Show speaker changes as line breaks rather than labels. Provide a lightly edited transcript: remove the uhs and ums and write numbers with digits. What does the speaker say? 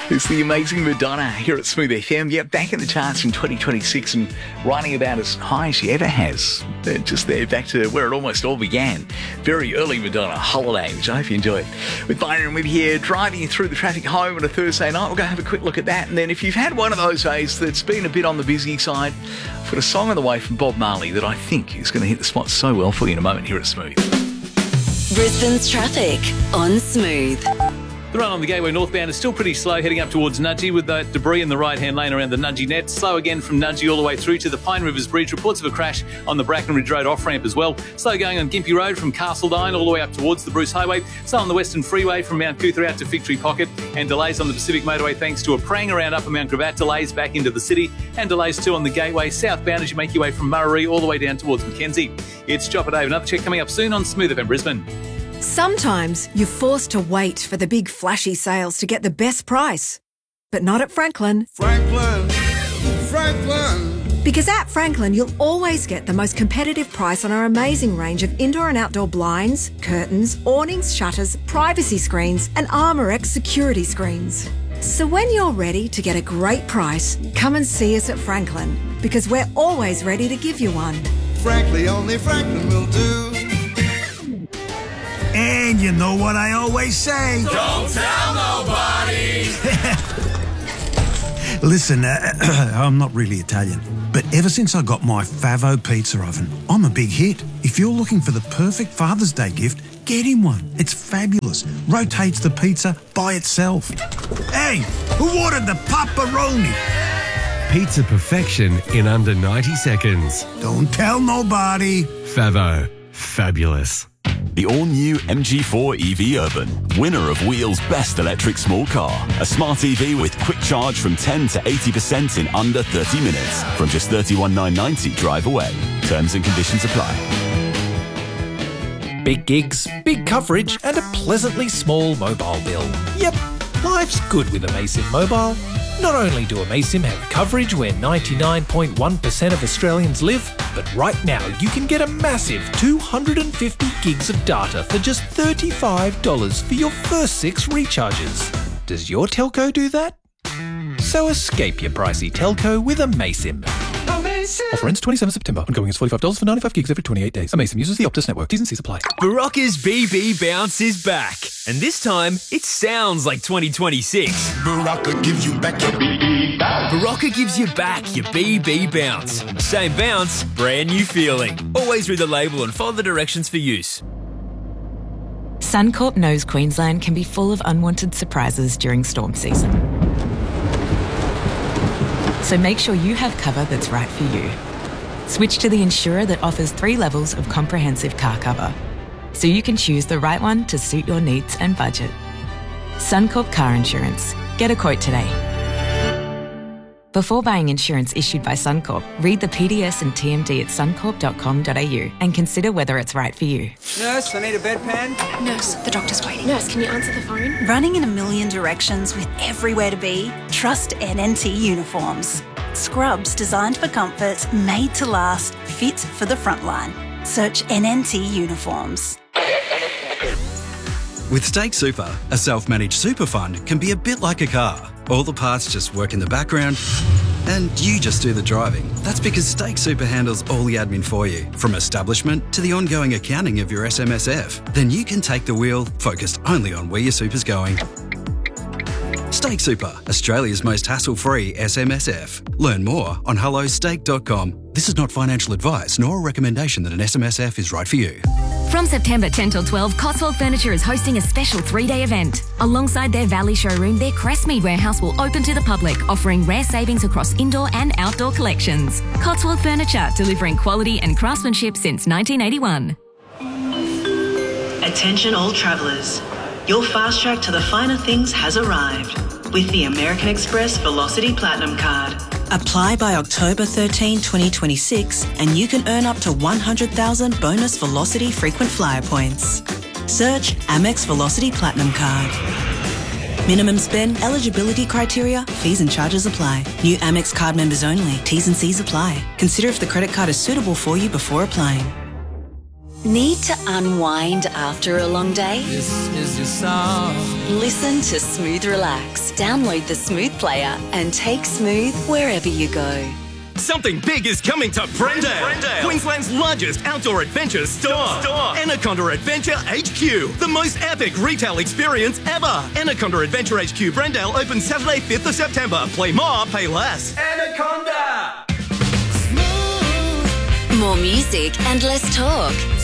It's the amazing Madonna here at Smooth FM. Yeah, back in the charts in 2026 and riding about as high as she ever has. Just there, back to where it almost all began. Very early Madonna, Holiday, which I hope you enjoyed. With Byron and Whit here, driving you through the traffic home on a Thursday night. We'll go have a quick look at that. And then if you've had one of those days that's been a bit on the busy side, I've got a song on the way from Bob Marley that I think is going to hit the spot so well for you in a moment here at Smooth.
Brisbane's traffic on Smooth.
The run on the Gateway northbound is still pretty slow heading up towards Nudgee with that debris in the right-hand lane around the Nudgee net. Slow again from Nudgee all the way through to the Pine Rivers Bridge. Reports of a crash on the Brackenridge Road off-ramp as well. Slow going on Gympie Road from Castledine all the way up towards the Bruce Highway. Slow on the Western Freeway from Mount Cootha out to Victory Pocket. And delays on the Pacific Motorway thanks to a prang around Upper Mount Gravatt. Delays back into the city. And delays too on the Gateway southbound as you make your way from Murray all the way down towards Mackenzie. It's Chopper Dave. Another check coming up soon on Smooth FM Brisbane.
Sometimes you're forced to wait for the big flashy sales to get the best price. But not at Franklin.
Franklin.
Because at Franklin, you'll always get the most competitive price on our amazing range of indoor and outdoor blinds, curtains, awnings, shutters, privacy screens, and ArmorX security screens. So when you're ready to get a great price, come and see us at Franklin, because we're always ready to give you one.
Frankly, only Franklin will do.
And you know what I always say?
Don't tell nobody!
Listen, I'm not really Italian, but ever since I got my Favo pizza oven, I'm a big hit. If you're looking for the perfect Father's Day gift, get him one. It's fabulous. Rotates the pizza by itself. Hey, who ordered the pepperoni?
Pizza perfection in under 90 seconds.
Don't tell nobody.
Favo. Fabulous.
The all-new MG4 EV Urban, winner of Wheel's Best Electric Small Car. A smart EV with quick charge from 10 to 80% in under 30 minutes. From just $31,990 drive away. Terms and conditions apply.
Big gigs, big coverage, and a pleasantly small mobile bill. Yep, life's good with Amaysim Mobile. Not only do Amaysim have coverage where 99.1% of Australians live, but right now you can get a massive 250 gigs of data for just $35 for your first 6 recharges. Does your telco do that? So escape your pricey telco with Amaysim. Offer ends 27 September. Ongoing is $45 for 95 gigs every 28 days. Amaysim uses the Optus network. T's and C's apply.
Barocca's BB Bounce is back. And this time, it sounds like 2026.
Barocca gives you back your BB bounce.
Barocca gives you back your BB Bounce. Same bounce, brand new feeling. Always read the label and follow the directions for use.
Suncorp knows Queensland can be full of unwanted surprises during storm season. So make sure you have cover that's right for you. Switch to the insurer that offers 3 levels of comprehensive car cover, so you can choose the right one to suit your needs and budget. Suncorp Car Insurance. Get a quote today. Before buying insurance issued by Suncorp, read the PDS and TMD at suncorp.com.au and consider whether it's right for you.
Nurse, I need a bedpan.
Nurse, the doctor's waiting. Nurse, can you answer the phone?
Running in a million directions with everywhere to be? Trust NNT Uniforms. Scrubs designed for comfort, made to last, fit for the front line. Search NNT Uniforms.
With Stake Super, a self-managed super fund can be a bit like a car. All the parts just work in the background and you just do the driving. That's because Stake Super handles all the admin for you, from establishment to the ongoing accounting of your SMSF. Then you can take the wheel, focused only on where your super's going. Stake Super, Australia's most hassle-free SMSF. Learn more on hellostake.com. This is not financial advice nor a recommendation that an SMSF is right for you.
From September 10 till 12, Cotswold Furniture is hosting a special 3-day event. Alongside their Valley showroom, their Crestmead warehouse will open to the public, offering rare savings across indoor and outdoor collections. Cotswold Furniture, delivering quality and craftsmanship since 1981.
Attention all travellers. Your fast track to the finer things has arrived with the American Express Velocity Platinum Card.
Apply by October 13, 2026 and you can earn up to 100,000 bonus Velocity frequent flyer points. Search Amex Velocity Platinum Card. Minimum spend, eligibility criteria, fees and charges apply. New Amex card members only. T's and C's apply. Consider if the credit card is suitable for you before applying.
Need to unwind after a long day?
This is your song.
Listen to Smooth Relax. Download the Smooth player and take Smooth wherever you go.
Something big is coming to Brendale, Queensland's largest outdoor adventure store. Anaconda Adventure HQ, the most epic retail experience ever. Anaconda Adventure HQ Brendale opens Saturday 5th of September. Play more, pay less.
Anaconda!
More music and less talk.